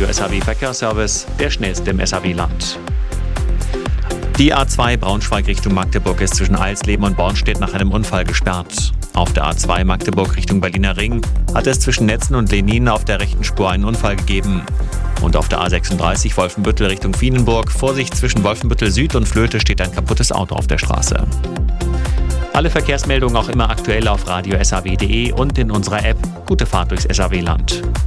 Radio SAW Verkehrsservice, der schnellste im SAW-Land. Die A2 Braunschweig Richtung Magdeburg ist zwischen Eilsleben und Bornstedt nach einem Unfall gesperrt. Auf der A2 Magdeburg Richtung Berliner Ring hat es zwischen Netzen und Lenin auf der rechten Spur einen Unfall gegeben. Und auf der A36 Wolfenbüttel Richtung Vienenburg, Vorsicht, zwischen Wolfenbüttel Süd und Flöte steht ein kaputtes Auto auf der Straße. Alle Verkehrsmeldungen auch immer aktuell auf radio-saw.de und in unserer App. Gute Fahrt durchs SAW-Land.